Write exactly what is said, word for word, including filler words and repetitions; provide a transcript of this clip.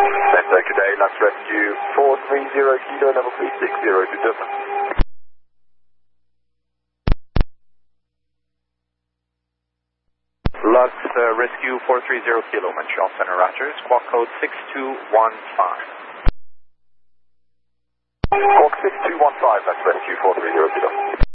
Center, good day, Lux Rescue four three zero Kilo, level three six zero to Dublin. Lux uh, Rescue four three zero Kilo, Montreal Center, Roger. Squawk code six two one five. Squawk six two one five, Lux Rescue four three zero Kilo.